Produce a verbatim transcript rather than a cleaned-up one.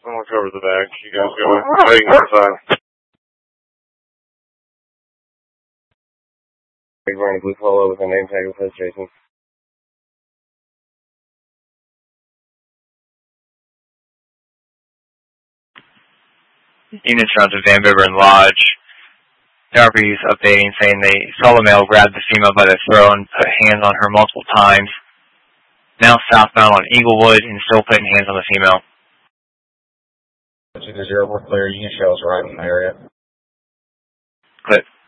I'm gonna cover the back. You guys go inside. Big wearing a blue polo with a name tag that says Jason. Units around to Van Bibber and Lodge. The R P is updating, saying they saw the male grab the female by the throat and put hands on her multiple times. Now southbound on Eaglewood and still putting hands on the female. Zero, we're clear. You can show us right in the area. Clip.